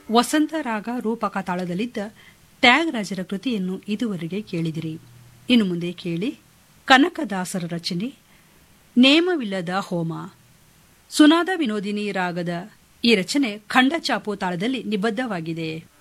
ವಸಂತ ರಾಗ ರೂಪಕ ತಾಳದಲ್ಲಿದ್ದ ತ್ಯಾಗರಾಜರ ಕೃತಿಯನ್ನು ಇದುವರೆಗೆ ಕೇಳಿದಿರಿ. ಇನ್ನು ಮುಂದೆ ಕೇಳಿ ಕನಕದಾಸರ ರಚನೆ ನೇಮವಿಲ್ಲದ ಹೋಮ. ಸುನಾದ ವಿನೋದಿನಿ ರಾಗದ ಈ ರಚನೆ ಖಂಡ ಚಾಪು ತಾಳದಲ್ಲಿ ನಿಬದ್ಧವಾಗಿದೆ.